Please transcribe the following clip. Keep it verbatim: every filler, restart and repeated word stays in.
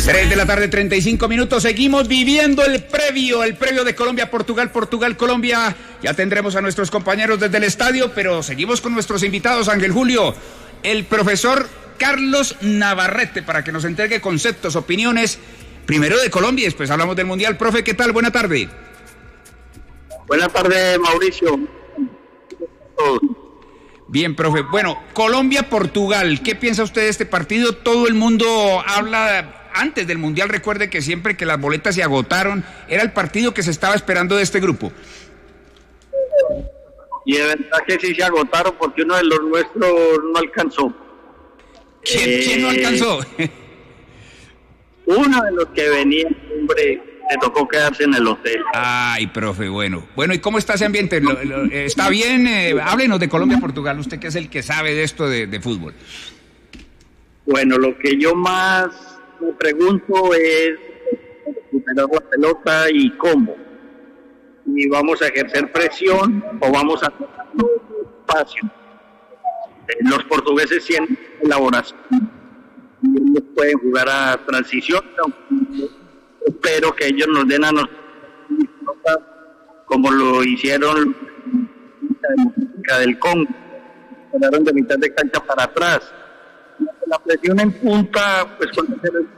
tres de la tarde, treinta y cinco minutos. Seguimos viviendo el previo, el previo de Colombia-Portugal, Portugal-Colombia. Ya tendremos a nuestros compañeros desde el estadio, pero seguimos con nuestros invitados, Ángel Julio, el profesor Carlos Navarrete, para que nos entregue conceptos, opiniones, primero de Colombia y después hablamos del Mundial. Profe, ¿qué tal? Buena tarde. Buenas tardes, Mauricio. Bien, profe. Bueno, Colombia-Portugal, ¿qué piensa usted de este partido? Todo el mundo habla, antes del Mundial, recuerde que siempre que las boletas se agotaron, era el partido que se estaba esperando de este grupo. Y de verdad que sí se agotaron porque uno de los nuestros no alcanzó. ¿Quién, eh, ¿quién no alcanzó? Uno de los que venía, hombre, le tocó quedarse en el hotel. Ay, profe, bueno. Bueno, ¿y cómo está ese ambiente? ¿Lo, lo, ¿Está bien? Eh, háblenos de Colombia-Portugal, usted que es el que sabe de esto de, de fútbol. Bueno, lo que yo más me pregunto es recuperar la pelota y cómo. Y vamos a ejercer presión o vamos a tomar espacio. Los portugueses tienen elaboración. Ellos pueden jugar a transición. Espero que ellos nos den a nosotros como lo hicieron la del Congo. Quedaron de mitad de cancha para atrás. La presión en punta, pues con